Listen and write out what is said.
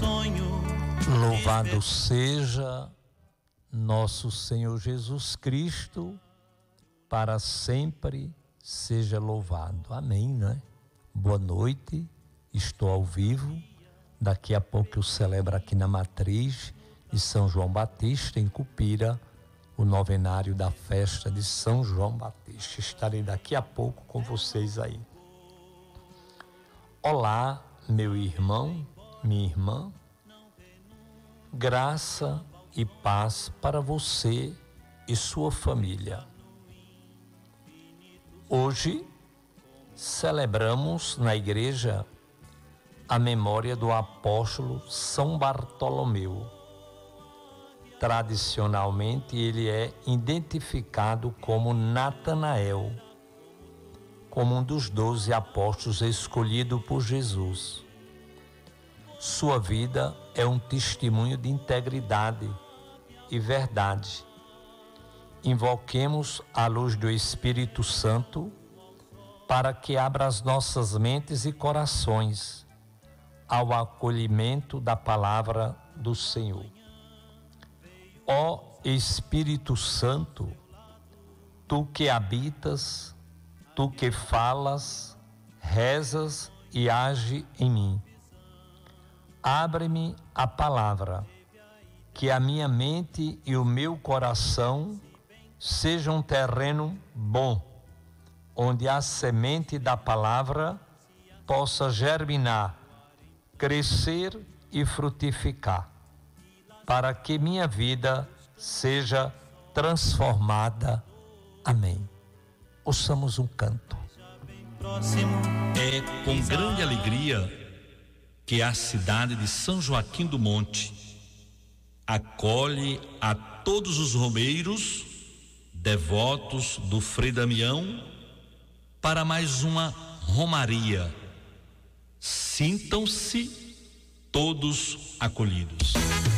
sonho. Louvado seja nosso Senhor Jesus Cristo, para sempre seja louvado. Amém, né? Boa noite, estou ao vivo. Daqui a pouco eu celebro aqui na Matriz de São João Batista, em Cupira, o novenário da festa de São João Batista. Estarei daqui a pouco com vocês aí. Olá, meu irmão, minha irmã. Graça e paz para você e sua família. Hoje celebramos na igreja a memória do apóstolo São Bartolomeu. Tradicionalmente ele é identificado como Natanael, como um dos 12 apóstolos escolhido por Jesus. Sua vida é um testemunho de integridade e verdade. Invoquemos a luz do Espírito Santo para que abra as nossas mentes e corações ao acolhimento da palavra do Senhor. Ó Espírito Santo, tu que habitas, tu que falas, rezas e age em mim. Abre-me a palavra, que a minha mente e o meu coração sejam um terreno bom, onde a semente da palavra possa germinar, crescer e frutificar, para que minha vida seja transformada. Amém. Ouçamos um canto. É com grande alegria que a cidade de São Joaquim do Monte acolhe a todos os romeiros, devotos do Frei Damião, para mais uma romaria. Sintam-se todos acolhidos.